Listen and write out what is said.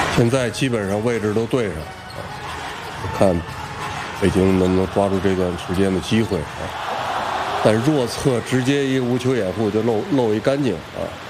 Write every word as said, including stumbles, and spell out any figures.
现在基本上位置都对上啊，看北京能不能抓住这段时间的机会啊。但弱侧直接一个无球掩护就漏漏一干净啊。